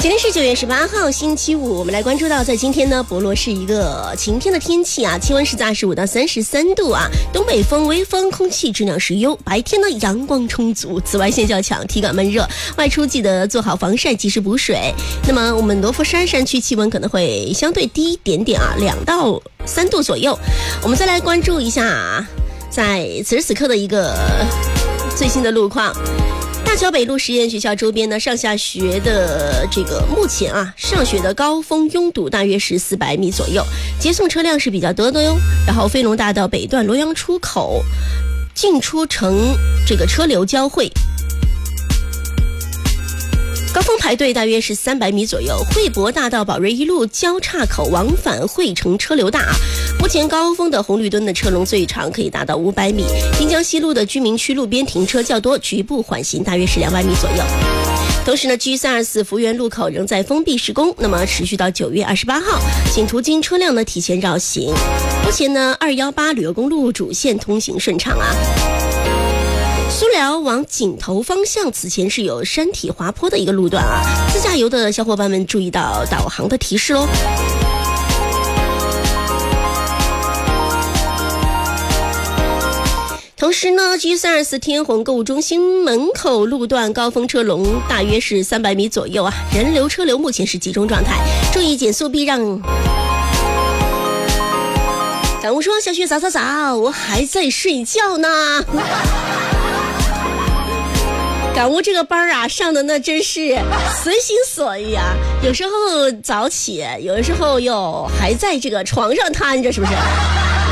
今天是9月18号星期五，我们来关注到在今天呢，博罗是一个晴天的天气啊，气温是在25到33度啊，东北风微风，空气质量是优，白天呢阳光充足，紫外线较强，体感闷热，外出记得做好防晒，及时补水。那么我们罗浮山山区气温可能会相对低一点点啊，2到3度左右。我们再来关注一下在此时此刻的一个最新的路况。大桥北路实验学校周边呢，上下学的这个目前啊，上学的高峰拥堵大约是400米左右，接送车辆是比较多的哟。然后飞龙大道北段罗阳出口进出城这个车流交汇，高峰排队大约是300米左右。汇博大道宝瑞一路交叉口往返汇城车流大，目前高峰的红绿灯的车龙最长可以达到500米。滨江西路的居民区路边停车较多，局部缓行大约是200米左右。同时呢 G324 福源路口仍在封闭施工，那么持续到9月28号，请途经车辆呢提前绕行。目前呢218旅游公路主线通行顺畅啊。苏寮往井头方向此前是有山体滑坡的一个路段啊，自驾游的小伙伴们注意到导航的提示咯。同时呢 G324 天虹购物中心门口路段高峰车龙大约是300米左右啊，人流车流目前是集中状态，注意减速避让。感悟说小雪早，我还在睡觉呢。感悟这个班啊上的那真是随心所欲啊，有时候早起，有的时候又还在这个床上瘫着，是不是？